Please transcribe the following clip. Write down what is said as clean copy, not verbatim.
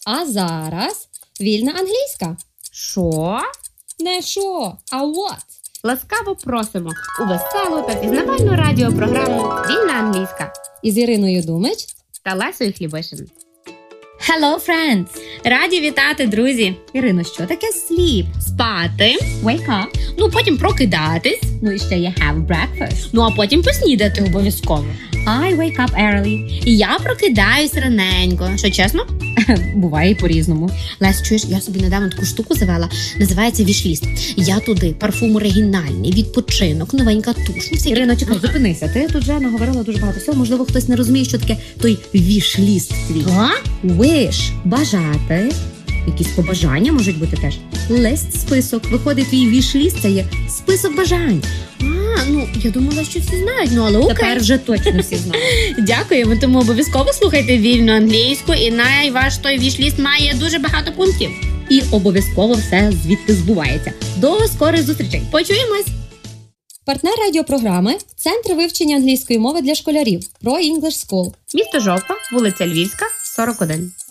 А зараз вільна англійська. Що? Не що, а what? Ласкаво просимо у веселу та пізнавальну радіопрограму «Вільна англійська» Із Іриною Думич та Лесою Хлібишин. Hello, friends! Раді вітати, друзі! Ірино, що таке sleep? Спати, Wake up. ну потім прокидатись, Ну і ще є have breakfast. ну а потім поснідати обов'язково. I wake up early. І я прокидаюсь раненько. Що, чесно? Буває і по-різному. Лес, чуєш, я собі недавно таку штуку завела, називається вішліст. Я туди парфум оригінальний, відпочинок, новенька туш. Ну, всякі... Ірино, чекай, зупинися. Ти тут вже наговорила дуже багато всього. Можливо, хтось не розуміє, що таке той вішліст твій. А? Wish – бажати. Якісь побажання можуть бути теж. Лист – список. Виходить, твій вішліст – це є список бажань. Ну, я думала, що всі знають, ну але окей. Тепер вже точно всі знають. Дякуємо, тому обов'язково слухайте вільну англійську, і ваш той вішліст має дуже багато пунктів. І обов'язково все звідти збувається. До скорих зустрічей. Почуємось! Партнер радіопрограми – Центр вивчення англійської мови для школярів. Pro English School. Місто Жовква, вулиця Львівська, 41.